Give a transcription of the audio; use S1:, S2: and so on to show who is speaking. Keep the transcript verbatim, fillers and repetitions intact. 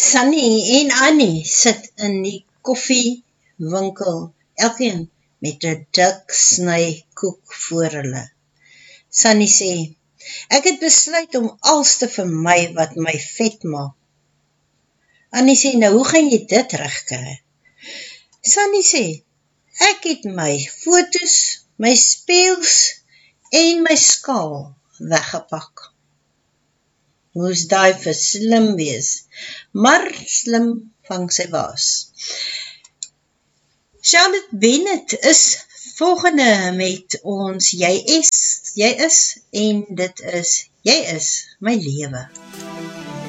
S1: Sunny en Annie sit in die koffiewinkel, elkeen met 'n dik sny koek voor hulle. Sunny sê, ek het besluit om alles te vermy wat my vet maak. Annie sê, nou hoe gaan jy dit regkry? Sunny sê, ek het my fotos, my speels en my skaal weggepak. Moes daai vir slim wees, maar slim vang sy baas. Charlotte Bennett is volgende met ons Jy is, jy is en dit is, jy is my lewe.